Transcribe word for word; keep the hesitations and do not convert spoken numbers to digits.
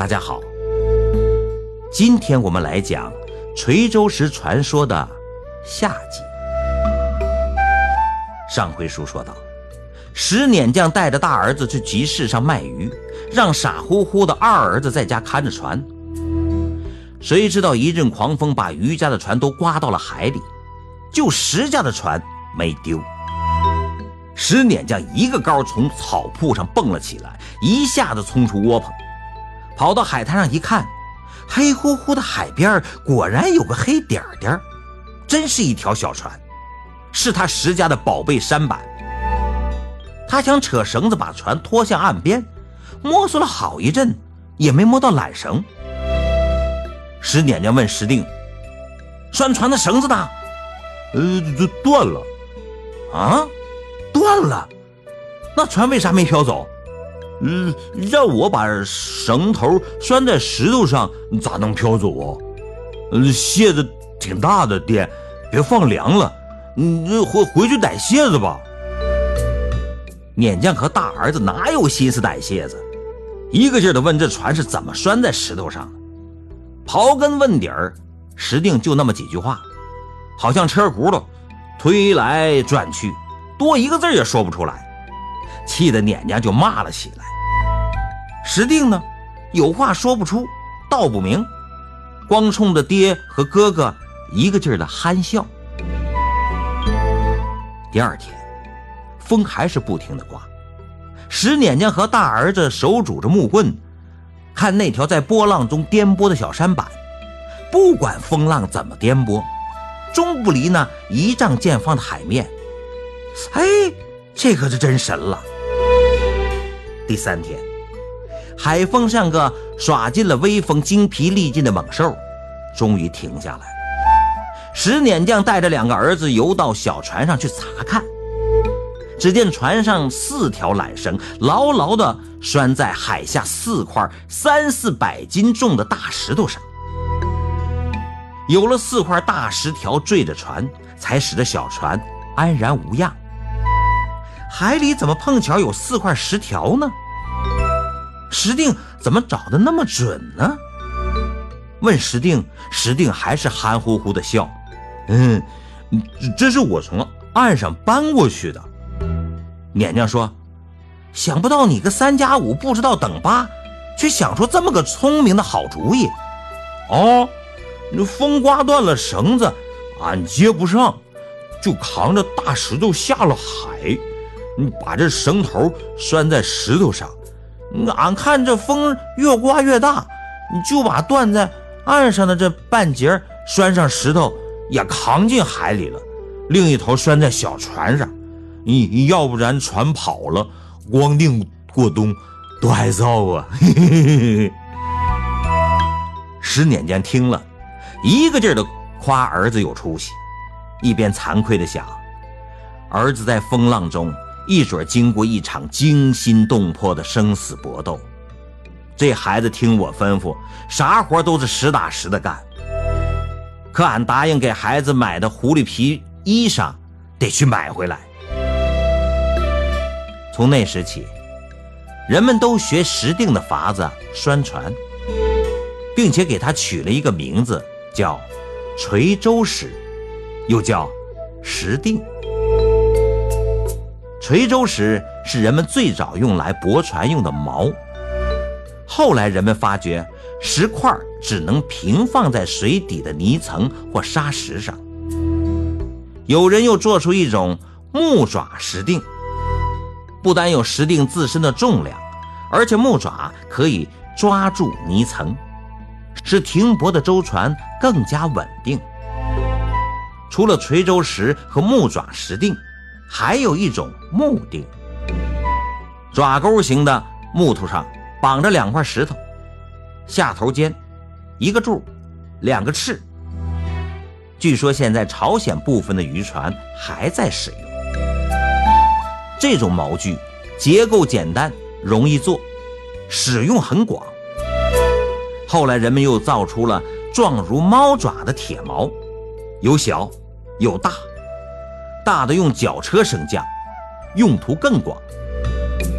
大家好，今天我们来讲垂州石传说的下集。上回书说到，石碾匠带着大儿子去集市上卖鱼，让傻乎乎的二儿子在家看着船。谁知道一阵狂风把余家的船都刮到了海里，就石家的船没丢。石碾匠一个高从草铺上蹦了起来，一下子冲出窝棚，跑到海滩上一看，黑乎乎的海边果然有个黑点点，真是一条小船，是他石家的宝贝舢板。他想扯绳子把船拖向岸边，摸索了好一阵也没摸到缆绳。石碾匠问石定：拴船的绳子呢？ 呃，这断了。 啊，断了？那船为啥没飘走？ 呃，让我把绳头拴在石头上，咋能飘走啊？呃，蝎子挺大的，爹，别放凉了，嗯，回回去逮蝎子吧。 碾匠和大儿子哪有心思逮蝎子，一个劲儿地问这船是怎么拴在石头上的。刨根问底儿，石定就那么几句话，好像车轱辘推来转去，多一个字也说不出来，气得碾匠就骂了起来。石定呢，有话说不出，道不明，光冲着爹和哥哥一个劲儿的憨笑。第二天，风还是不停的刮，石碾匠和大儿子手拄着木棍，看那条在波浪中颠簸的小舢板，不管风浪怎么颠簸，终不离那一丈见方的海面。哎，这可是真神了。第三天，海风像个耍尽了威风精疲力尽的猛兽，终于停下来了。石碾匠带着两个儿子游到小船上去查看，只见船上四条缆绳牢牢地拴在海下四块三四百斤重的大石头上。有了四块大石条坠着船，才使得小船安然无恙。海里怎么碰巧有四块石条呢？石定怎么找得那么准呢？问石定，石定还是憨乎乎的笑。 嗯，这是我从岸上搬过去的。 碾匠说：想不到你个三加五不知道等八，却想出这么个聪明的好主意。 哦，风刮断了绳子，俺接不上，就扛着大石头下了海，把这绳头拴在石头上。 俺看这风越刮越大，就把断在岸上的这半截拴上石头也扛进海里了，另一头拴在小船上。 你要不然船跑了，光腚过冬多害臊啊！ 石碾匠听了，一个劲儿的夸儿子有出息，一边惭愧的想，儿子在风浪中一准经过一场惊心动魄的生死搏斗。这孩子听我吩咐，啥活都是实打实的干。可俺答应给孩子买的狐狸皮衣裳得去买回来。从那时起，人们都学石定的法子拴船，并且给他取了一个名字，叫垂州石，又叫石定。垂州石是人们最早用来驳船用的锚，后来人们发觉石块只能平放在水底的泥层或沙石上，有人又做出一种木爪石定，不但有石定自身的重量，而且木爪可以抓住泥层，使停泊的舟船更加稳定。除了垂州石和木爪石定，还有一种木定，爪钩形的木头上绑着两块石头，下头尖，一个柱，两个翅。据说现在朝鲜部分的渔船还在使用。这种锚具结构简单，容易做，使用很广。后来人们又造出了状如猫爪的铁锚，有小有大，大的用绞车升降，用途更广。